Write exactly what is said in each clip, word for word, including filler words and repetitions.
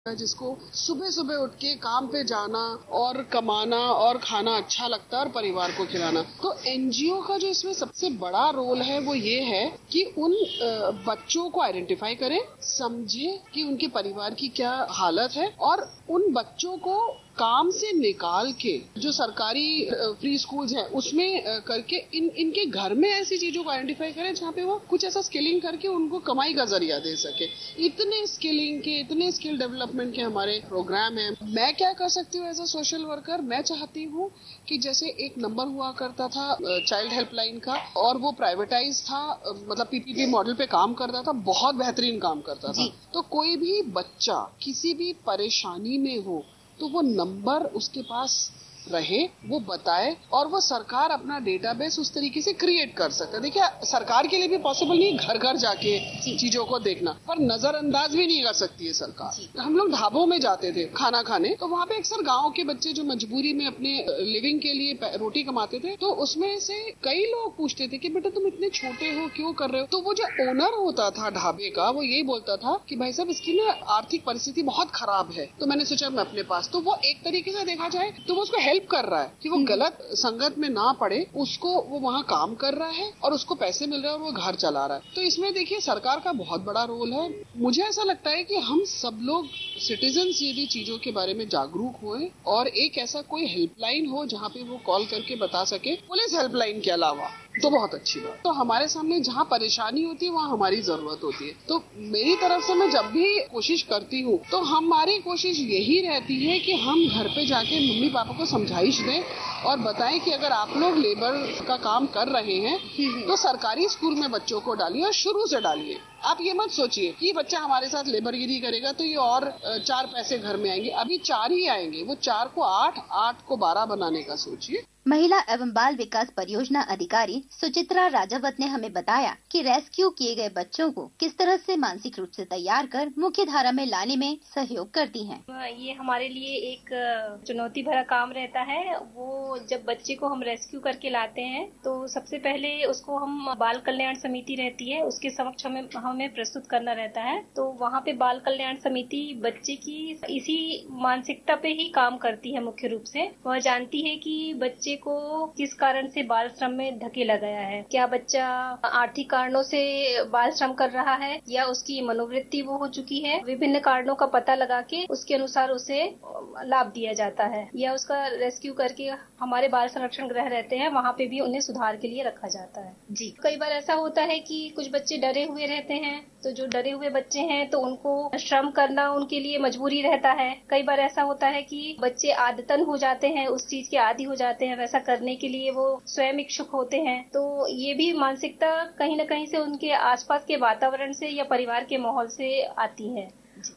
जिसको सुबह सुबह उठ के काम पे जाना और कमाना और खाना अच्छा लगता है और परिवार को खिलाना। तो एनजीओ का जो इसमें सबसे बड़ा रोल है वो ये है कि उन बच्चों को आइडेंटिफाई करें, समझे कि उनके परिवार की क्या हालत है और उन बच्चों को काम से निकाल के जो सरकारी प्री स्कूल्स हैं उसमें करके इन इनके घर में ऐसी चीजों को आइडेंटिफाई करें जहाँ पे वो कुछ ऐसा स्किलिंग करके उनको कमाई का जरिया दे सके। इतने स्किलिंग के, इतने स्किल डेवलपमेंट के हमारे प्रोग्राम हैं। मैं क्या कर सकती हूँ एज अ सोशल वर्कर? मैं चाहती हूँ कि जैसे एक नंबर हुआ करता था चाइल्ड हेल्पलाइन का और वो प्राइवेटाइज था, मतलब पीपीपी मॉडल पे काम करता था, बहुत बेहतरीन काम करता था। तो कोई भी बच्चा किसी भी परेशानी में हो तो वो नंबर उसके पास रहे, वो बताए और वो सरकार अपना डेटाबेस उस तरीके से क्रिएट कर सकता है। देखिए, सरकार के लिए भी पॉसिबल नहीं घर घर जाके चीजों को देखना, पर नजरअंदाज भी नहीं कर सकती है सरकार। हम लोग ढाबों में जाते थे खाना खाने, तो वहाँ पे अक्सर गांव के बच्चे जो मजबूरी में अपने लिविंग के लिए रोटी कमाते थे, तो उसमें से कई लोग पूछते थे कि बेटा तुम इतने छोटे हो, क्यों कर रहे हो? तो वो जो ओनर होता था ढाबे का, वो यही बोलता था कि भाई साहब इसकी ना आर्थिक परिस्थिति बहुत खराब है, तो मैंने सोचा मैं अपने पास। तो वो एक तरीके से देखा जाए तो वो उसको हेल्प कर रहा है कि वो गलत संगत में ना पड़े, उसको वो वहाँ काम कर रहा है और उसको पैसे मिल रहे हैं और वो घर चला रहा है। तो इसमें देखिए सरकार का बहुत बड़ा रोल है। मुझे ऐसा लगता है कि हम सब लोग सिटीजन्स यदि चीजों के बारे में जागरूक हुए और एक ऐसा कोई हेल्पलाइन हो जहाँ पे वो कॉल करके बता सके, पुलिस हेल्पलाइन के अलावा, तो बहुत अच्छी बात। तो हमारे सामने जहाँ परेशानी होती है वहाँ हमारी जरूरत होती है। तो मेरी तरफ से मैं जब भी कोशिश करती हूँ तो हमारी कोशिश यही रहती है कि हम घर पे जाके मम्मी पापा को समझाइश दें और बताएं कि अगर आप लोग लेबर का काम कर रहे हैं तो सरकारी स्कूल में बच्चों को डालिए और शुरू से डालिए। आप ये मत सोचिए कि बच्चा हमारे साथ लेबरगिरी करेगा तो ये और चार पैसे घर में आएंगे। अभी चार ही आएंगे, वो चार को आठ, आठ को बारह बनाने का सोचिए। महिला एवं बाल विकास परियोजना अधिकारी सुचित्रा राजावत ने हमें बताया कि रेस्क्यू किए गए बच्चों को किस तरह से मानसिक रूप से तैयार कर मुख्य धारा में लाने में सहयोग करती हैं। ये हमारे लिए एक चुनौती भरा काम रहता है। वो जब बच्चे को हम रेस्क्यू करके लाते हैं तो सबसे पहले उसको हम बाल कल्याण समिति रहती है, उसके समक्ष हमें हमें प्रस्तुत करना रहता है। तो वहाँ पे बाल कल्याण समिति बच्चे की इसी मानसिकता पे ही काम करती है। मुख्य रूप से वह जानती है कि बच्चे को किस कारण से बाल श्रम में धकेला गया है। क्या बच्चा आर्थिक कारणों से बाल श्रम कर रहा है या उसकी मनोवृत्ति वो हो चुकी है। विभिन्न कारणों का पता लगा के उसके अनुसार उसे लाभ दिया जाता है या उसका रेस्क्यू करके हमारे बाल संरक्षण गृह रहते हैं, वहाँ पे भी उन्हें सुधार के लिए रखा जाता है। जी, कई बार ऐसा होता है कि कुछ बच्चे डरे हुए रहते हैं, तो जो डरे हुए बच्चे हैं तो उनको श्रम करना उनके लिए मजबूरी रहता है। कई बार ऐसा होता है कि बच्चे आदतन हो जाते हैं, उस चीज के आदी हो जाते हैं, वैसा करने के लिए वो स्वयं इच्छुक होते हैं। तो ये भी मानसिकता कहीं न कहीं से उनके आसपास के वातावरण से या परिवार के माहौल से आती है।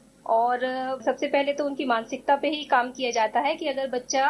और सबसे पहले तो उनकी मानसिकता पे ही काम किया जाता है कि अगर बच्चा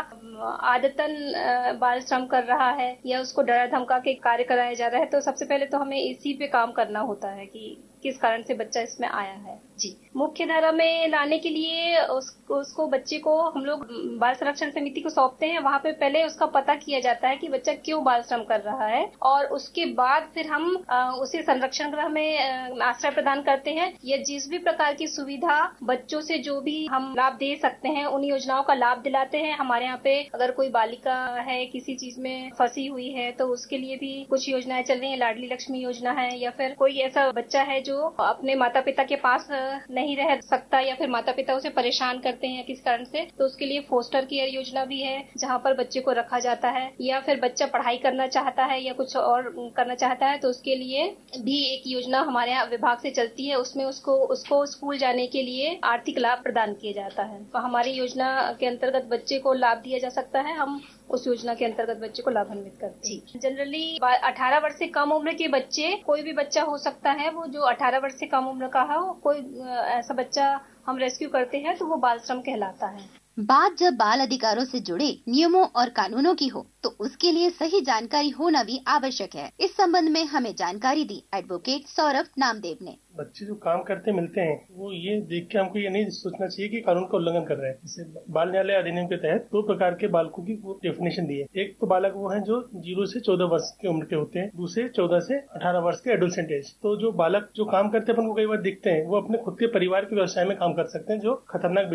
आदतन बाल श्रम कर रहा है या उसको डरा धमका के कार्य कराया जा रहा है, तो सबसे पहले तो हमें इसी पे काम करना होता है कि किस कारण से बच्चा इसमें आया है। जी, मुख्य धारा में लाने के लिए उस, उसको बच्चे को हम लोग बाल संरक्षण समिति को सौंपते हैं। वहाँ पे पहले उसका पता किया जाता है कि बच्चा क्यों बाल श्रम कर रहा है और उसके बाद फिर हम आ, उसे संरक्षण गृह में आश्रय प्रदान करते हैं या जिस भी प्रकार की सुविधा बच्चों से जो भी हम लाभ दे सकते हैं उन योजनाओं का लाभ दिलाते हैं। हमारे यहाँ पे अगर कोई बालिका है किसी चीज में फंसी हुई है तो उसके लिए भी कुछ योजनाएं चल रही है। लाडली लक्ष्मी योजना है, या फिर कोई ऐसा बच्चा है जो अपने माता पिता के पास नहीं रह सकता या फिर माता पिता उसे परेशान करते हैं किस कारण से, तो उसके लिए फोस्टर केयर योजना भी है जहाँ पर बच्चे को रखा जाता है। या फिर बच्चा पढ़ाई करना चाहता है या कुछ और करना चाहता है तो उसके लिए भी एक योजना हमारे यहाँ विभाग से चलती है। उसमें उसको उसको स्कूल जाने के लिए आर्थिक लाभ प्रदान किया जाता है। तो हमारी योजना के अंतर्गत बच्चे को लाभ दिया जा सकता है। हम उस योजना के अंतर्गत बच्चे को लाभान्वित करते हैं। जनरली अठारह वर्ष से कम उम्र के बच्चे, कोई भी बच्चा हो सकता है वो जो अठारह वर्ष से कम उम्र का है, कोई ऐसा बच्चा हम रेस्क्यू करते हैं तो वो बाल श्रम कहलाता है। बात जब बाल अधिकारों से जुड़े नियमों और कानूनों की हो तो उसके लिए सही जानकारी होना भी आवश्यक है। इस संबंध में हमें जानकारी दी एडवोकेट सौरभ नामदेव ने। बच्चे जो काम करते मिलते हैं वो ये देख के हमको ये नहीं सोचना चाहिए कि कानून का उल्लंघन कर रहे हैं। जैसे बाल न्यायालय अधिनियम के तहत दो प्रकार के बालकों की डेफिनेशन दी है। एक तो बालक वो हैं जो जीरो से चौदह वर्ष की उम्र के होते हैं, दूसरे चौदह से अठारह वर्ष के एडोलसेंट एज। तो जो बालक जो काम करते हैं अपन को कई बार दिखते हैं वो अपने खुद के परिवार के व्यवसाय में काम कर सकते हैं जो खतरनाक